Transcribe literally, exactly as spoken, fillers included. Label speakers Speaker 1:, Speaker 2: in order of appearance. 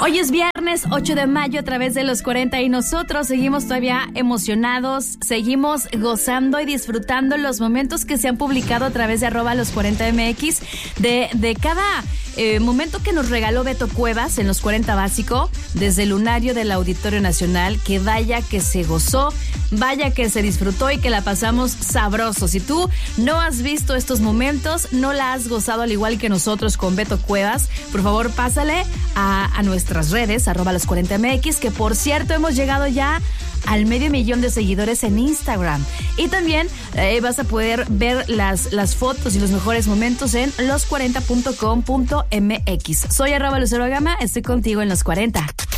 Speaker 1: Hoy es viernes ocho de mayo a través de los cuarenta y nosotros seguimos todavía emocionados, seguimos gozando y disfrutando los momentos que se han publicado a través de arroba los cuarenta M X de, de cada eh, momento que nos regaló Beto Cuevas en los cuarenta básico desde el lunario del Auditorio Nacional, que vaya que se gozó, vaya que se disfrutó y que la pasamos sabroso. Si tú no has visto estos momentos, no la has gozado al igual que nosotros con Beto Cuevas, por favor pásale a, a nuestras redes, arroba los cuarenta M X, que por cierto hemos llegado ya al medio millón de seguidores en Instagram. Y también eh, vas a poder ver las, las fotos y los mejores momentos en los cuarenta punto com punto M X. Soy arroba Lucero Gama, estoy contigo en los cuarenta.